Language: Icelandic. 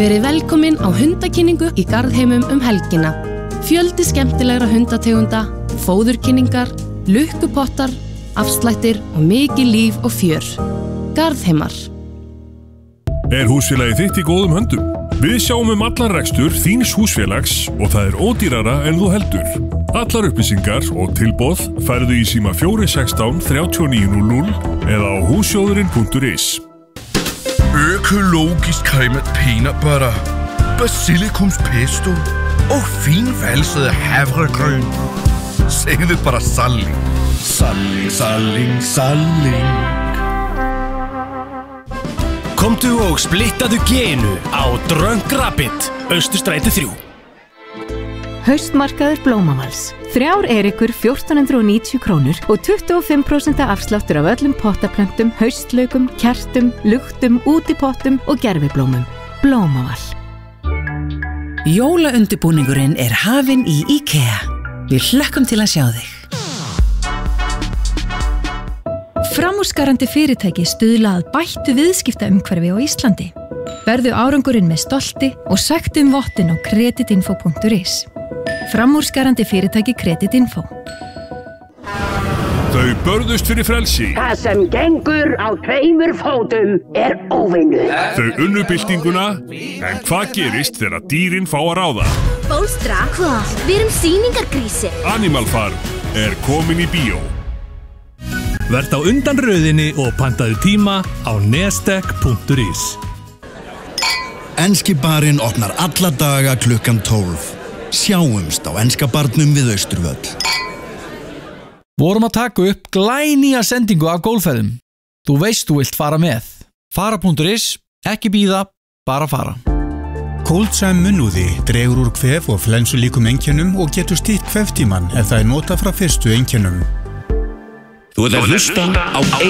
Verið velkomin á hundakynningu í Garðheimum helgina. Fjöldi skemmtilegra hundategunda, fóðurkynningar, lukkupottar, afslættir og mikið líf og fjör. Garðheimar. Húsfélagið þitt í góðum höndum? Við sjáum allan rekstur þíns húsfélags og það ódýrara en þú heldur. Allar upplýsingar og tilboð færðu í síma 416 3900 eða á hússjóðurinn.is. Økologisk cremet peanut butter, basilikumspesto og finvalset havregryn. Segðu bara salling. Salling, salling, salling. Komdu og splittaðu genu á Drunk Rabbit, Austurstræti 3. Haustmarkaður Blómavals. 3 erikur 1490 krónur og 25% afsláttur af öllum pottaplöntum, haustlaukum, kertum, luktum, útipottum og gerviblómum. Blómaval. Jólaundirbúningurinn hafinn í IKEA. Við hlökkum til að sjá þig. Framúrskarandi fyrirtæki stuðla að bættu viðskiptaumhverfi á Íslandi. Verðu árangurinn með stolti og sæktu vottin á kreditinfo.is. Framúrskarandi fyrirtæki Kreditinfo. Þau börðust fyrir frelsi. Það sem gengur á 2 fótum óvinur. Þau unnu byltinguna, en hvað gerist þegar dýrin fá að ráða? Bólstra, hvað? Við erum sýningargrísi. Animal Farm komin í bíó. Verð á undan röðinni og pantaðu tíma á nestek.is. Enski barinn opnar alla daga klukkan 12. Sjáumst á enska barnum við Austurvöll. Vorum að taka upp glænýja sendingu af gólfferðum. Þú veist þú vilt fara með. Fara.is, ekki bíða, bara fara. Kóldsam munnúði dregur úr kvef og flensulíkum einkennum og getur stýrt kveftíman ef það notað frá fyrstu einkennum. Þú ert að hlusta á